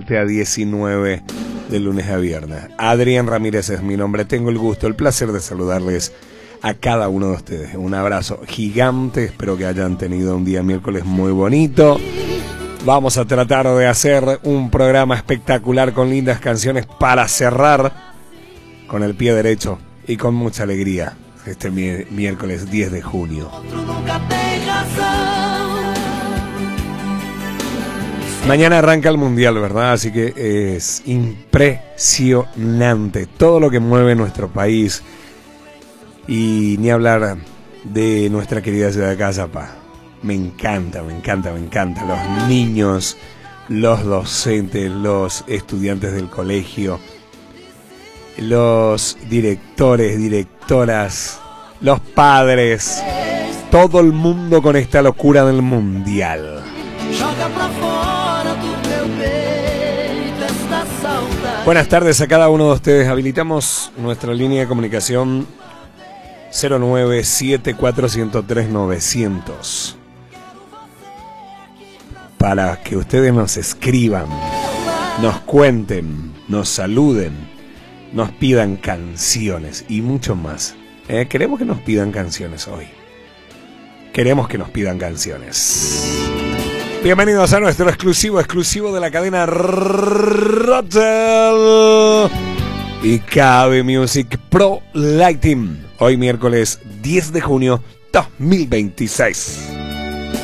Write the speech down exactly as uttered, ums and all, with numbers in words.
siete a diecinueve de lunes a viernes. Adrián Ramírez es mi nombre. Tengo el gusto, el placer de saludarles a cada uno de ustedes. Un abrazo gigante. Espero que hayan tenido un día miércoles muy bonito. Vamos a tratar de hacer un programa espectacular con lindas canciones para cerrar con el pie derecho y con mucha alegría este mi- miércoles diez de junio. Mañana arranca el Mundial, ¿verdad? Así que es impresionante todo lo que mueve nuestro país. Y ni hablar de nuestra querida ciudad de Cazapá. Me encanta, me encanta, me encanta. Los niños, los docentes, los estudiantes del colegio, los directores, directoras, los padres, todo el mundo con esta locura del Mundial. Buenas tardes a cada uno de ustedes. Habilitamos nuestra línea de comunicación cero nueve siete cuatro cero tres nueve cero cero para que ustedes nos escriban, nos cuenten, nos saluden, nos pidan canciones y mucho más. Eh, queremos que nos pidan canciones hoy. Queremos que nos pidan canciones. Bienvenidos a nuestro exclusivo, exclusivo de la cadena Rotel y K B Music Pro Lighting. Hoy miércoles diez de junio dos mil veintiséis.